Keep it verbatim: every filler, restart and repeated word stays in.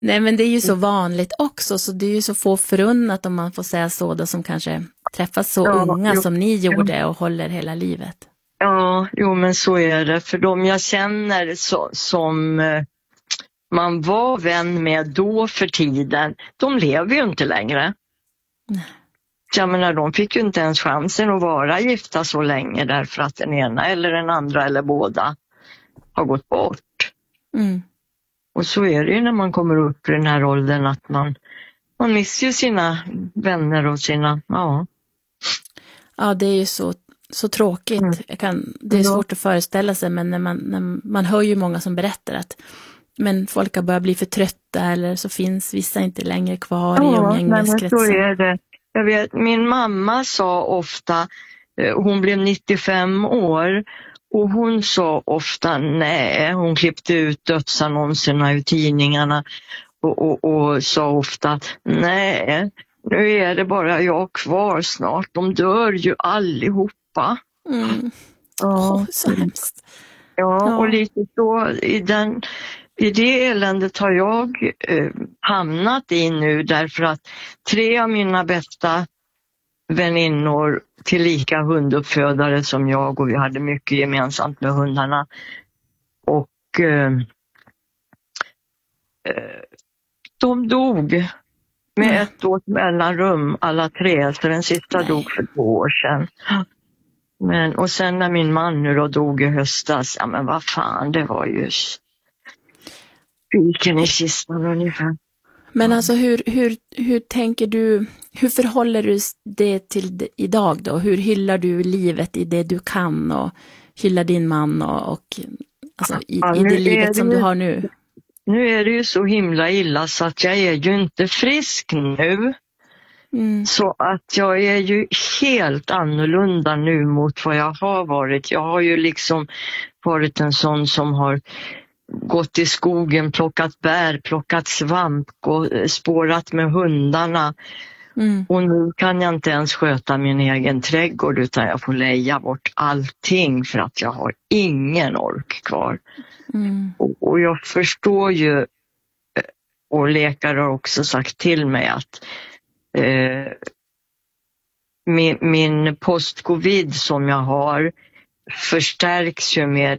Nej, men det är ju så vanligt också, så det är ju så få förunnat, om man får säga så, då, som kanske träffas så Ja, unga jo, som ni gjorde ja. och håller hela livet. Ja, jo men så är det. För de jag känner så, som eh, man var vän med då för tiden, de lever ju inte längre. Nej. Jag menar, de fick ju inte ens chansen att vara gifta så länge därför att den ena eller den andra eller båda har gått bort. Mm. Och så är det ju när man kommer upp i den här åldern, att man, man missar ju sina vänner och sina, ja. Ja, det är ju så, så tråkigt. Mm. Jag kan, det är Ja. svårt att föreställa sig, men när man, när man hör ju många som berättar att men folk har börjat bli för trötta, eller så finns vissa inte längre kvar Ja, i umgängeskretsen. så är det. Jag vet, min mamma sa ofta, hon blev nittiofem år, och hon sa ofta nej, hon klippte ut dödsannonserna ur tidningarna och, och, och sa ofta nej, nu är det bara jag kvar snart, de dör ju allihopa. Mm. Ja. Åh, så hemskt. Ja, Ja. och lite så i, den, i det eländet har jag eh, hamnat i nu, därför att tre av mina bästa väninnor, tillika hunduppfödare som jag, och vi hade mycket gemensamt med hundarna, och eh, eh, de dog med Mm. ett års mellanrum alla tre, så den sista Nej. dog för två år sedan. Men, och sen när min man nu då dog i höstas, ja men vad fan, det var ju spiken i kistan ungefär. Men alltså hur, hur, hur tänker du, hur förhåller du det till det idag då? Hur hyllar du livet i det du kan, och hyllar din man och, och alltså i, Ja, i nu det är livet det som ju- du har nu? Nu är det ju så himla illa så att jag är ju inte frisk nu. Mm. Så att jag är ju helt annorlunda nu mot vad jag har varit. Jag har ju liksom varit en sån som har gått i skogen, plockat bär, plockat svamp och spårat med hundarna. Mm. Och nu kan jag inte ens sköta min egen trädgård, utan jag får leja bort allting för att jag har ingen ork kvar. Mm. Och, och jag förstår ju, och läkare har också sagt till mig att eh, min, min post-covid som jag har förstärks ju med